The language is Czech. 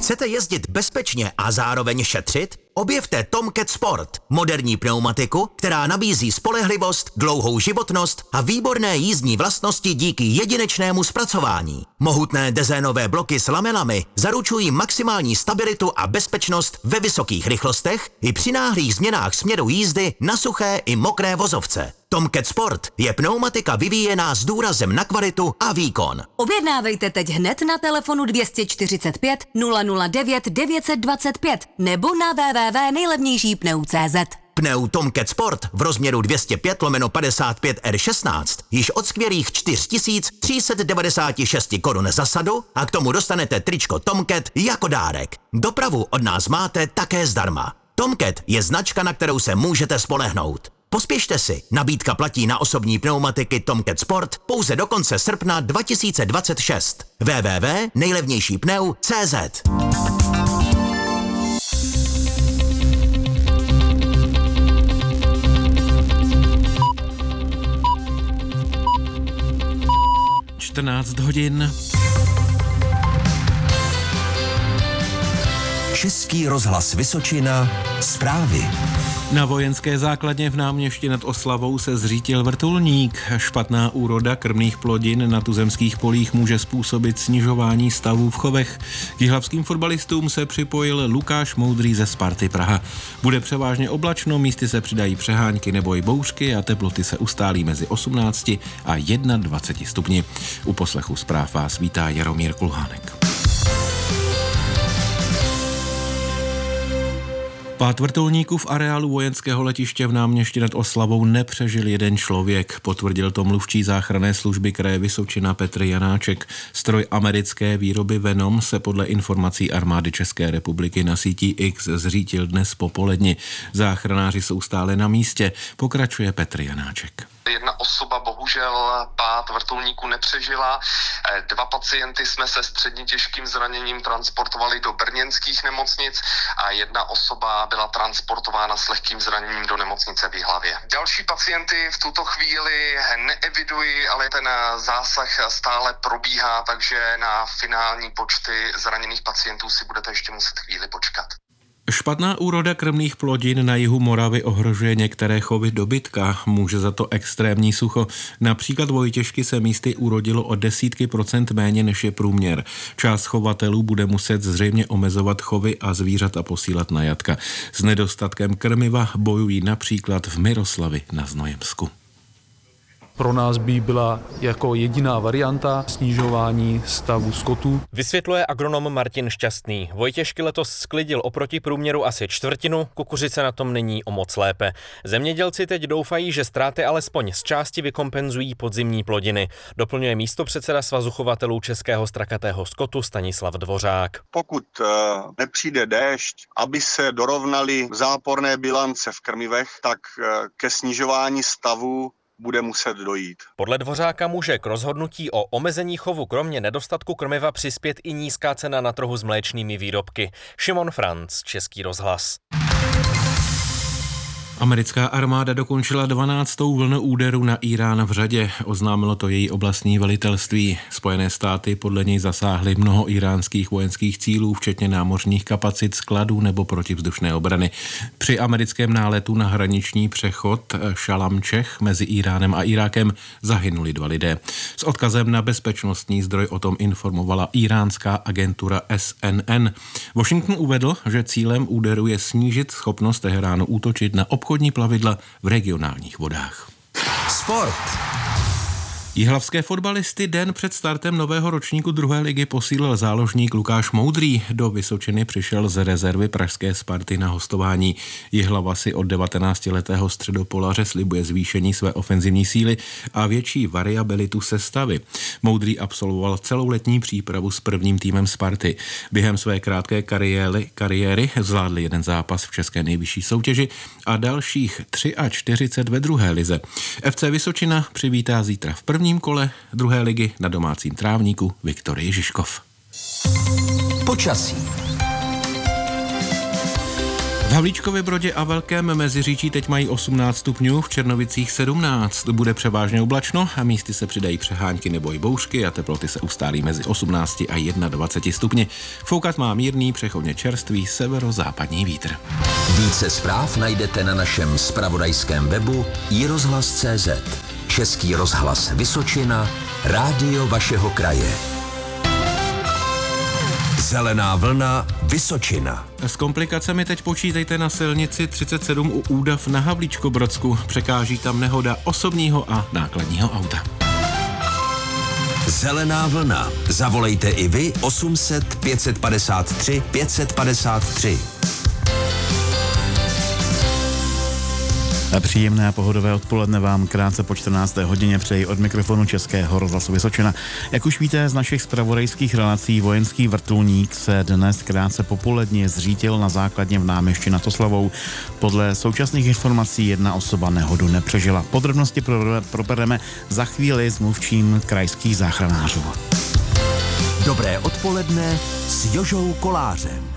Chcete jezdit bezpečně a zároveň šetřit? Objevte Tomcat Sport, moderní pneumatiku, která nabízí spolehlivost, dlouhou životnost a výborné jízdní vlastnosti díky jedinečnému zpracování. Mohutné dezénové bloky s lamelami zaručují maximální stabilitu a bezpečnost ve vysokých rychlostech i při náhlých změnách směru jízdy na suché i mokré vozovce. Tomcat Sport je pneumatika vyvíjená s důrazem na kvalitu a výkon. Objednávejte teď hned na telefonu 245 009 925 nebo na www.nejlevnějšípneu.cz. Pneu Tomcat Sport v rozměru 205/55 R16 již od skvělých 4396 korun za sadu a k tomu dostanete tričko Tomcat jako dárek. Dopravu od nás máte také zdarma. Tomcat je značka, na kterou se můžete spolehnout. Pospěšte si, nabídka platí na osobní pneumatiky Tomcat Sport pouze do konce srpna 2026. www.nejlevnějšípneu.cz. hodin. Český rozhlas Vysočina, zprávy. Na vojenské základně v Náměšti nad Oslavou se zřítil vrtulník. Špatná úroda krmných plodin na tuzemských polích může způsobit snižování stavů v chovech. K jihlavským fotbalistům se připojil Lukáš Moudrý ze Sparty Praha. Bude převážně oblačno, místy se přidají přehánky nebo i bouřky a teploty se ustálí mezi 18 a 21 stupni. U poslechu zpráv vás vítá Jaromír Kulhánek. Pád vrtulníků v areálu vojenského letiště v Náměšti nad Oslavou nepřežil jeden člověk, potvrdil to mluvčí záchranné služby kraje Vysočina Petr Janáček. Stroj americké výroby Venom se podle informací armády České republiky na síti X zřítil dnes popoledni. Záchranáři jsou stále na místě, pokračuje Petr Janáček. Jedna osoba bohužel pád vrtulníku nepřežila. 2 pacienty jsme se středně těžkým zraněním transportovali do brněnských nemocnic a 1 osoba byla transportována s lehkým zraněním do nemocnice v Jihlavě. Další pacienty v tuto chvíli neeviduji, ale ten zásah stále probíhá, takže na finální počty zraněných pacientů si budete ještě muset chvíli počkat. Špatná úroda krmných plodin na jihu Moravy ohrožuje některé chovy dobytka. Může za to extrémní sucho. Například vojtěšky se místy urodilo o desítky procent méně než je průměr. Část chovatelů bude muset zřejmě omezovat chovy a zvířata posílat na jatka. S nedostatkem krmiva bojují například v Miroslavi na Znojemsku. Pro nás by byla jako jediná varianta snižování stavu skotu. Vysvětluje agronom Martin Šťastný. Vojtěšky letos sklidil oproti průměru asi čtvrtinu, kukuřice na tom není o moc lépe. Zemědělci teď doufají, že ztráty alespoň z části vykompenzují podzimní plodiny. Doplňuje místopředseda Svazu chovatelů českého strakatého skotu Stanislav Dvořák. Pokud nepřijde déšť, aby se dorovnaly záporné bilance v krmivech, tak ke snižování stavu bude muset dojít. Podle Dvořáka může k rozhodnutí o omezení chovu kromě nedostatku krmiva přispět i nízká cena na trhu s mléčnými výrobky. Šimon Franc, Český rozhlas. Americká armáda dokončila 12. vlnu úderu na Irán v řadě, oznámilo to její oblastní velitelství. Spojené státy podle něj zasáhly mnoho iránských vojenských cílů, včetně námořních kapacit, skladů nebo protivzdušné obrany. Při americkém náletu na hraniční přechod Šalamčech mezi Iránem a Irákem zahynuli 2 lidé. S odkazem na bezpečnostní zdroj o tom informovala iránská agentura SNN. Washington uvedl, že cílem úderu je snížit schopnost Teheránu útočit na obchodní plavidla v regionálních vodách. Sport. Jihlavské fotbalisty den před startem nového ročníku 2. ligy posílil záložník Lukáš Moudrý. Do Vysočiny přišel z rezervy pražské Sparty na hostování. Jihlava si od 19letého středopolaře slibuje zvýšení své ofenzivní síly a větší variabilitu sestavy. Moudrý absolvoval celou letní přípravu s prvním týmem Sparty. Během své krátké kariéry zvládl 1 zápas v české nejvyšší soutěži a dalších 43 ve 2. lize. FC Vysočina přivítá zítra v prvním kole 2. ligy na domácím trávníku Viktor Ježiškov. Počasí. V Havlíčkově Brodě a Velkém Meziříčí teď mají 18 stupňů, v Černovicích 17. Bude převážně oblačno a místy se přidají přehánky nebo i bouřky a teploty se ustálí mezi 18 a 21 stupni. Foukat má mírný, přechodně čerstvý severozápadní vítr. Více zpráv najdete na našem zpravodajském webu iRozhlas.cz. Český rozhlas Vysočina, rádio vašeho kraje. Zelená vlna Vysočina. S komplikacemi teď počítejte na silnici 37 u Údav na Havlíčkobrodsku. Překáží tam nehoda osobního a nákladního auta. Zelená vlna. Zavolejte i vy 800 553 553. Příjemné a pohodové odpoledne vám krátce po 14. hodině přeji od mikrofonu Českého rozhlasu Vysočina. Jak už víte z našich zpravodajských relací, vojenský vrtulník se dnes krátce popoledně zřítil na základně v Náměšti nad Oslavou. Podle současných informací jedna osoba nehodu nepřežila. Podrobnosti probereme za chvíli s mluvčím krajských záchranářů. Dobré odpoledne s Jožou Kolářem.